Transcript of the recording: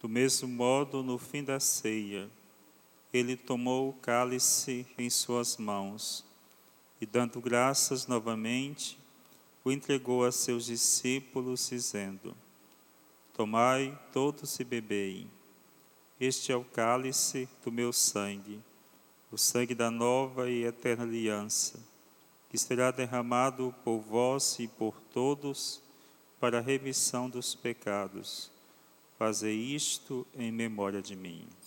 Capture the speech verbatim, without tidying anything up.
Do mesmo modo, no fim da ceia, ele tomou o cálice em suas mãos e, dando graças novamente, o entregou a seus discípulos, dizendo: Tomai todos e bebei. Este é o cálice do meu sangue, o sangue da nova e eterna aliança, que será derramado por vós e por todos para a remissão dos pecados. Fazei isto em memória de mim.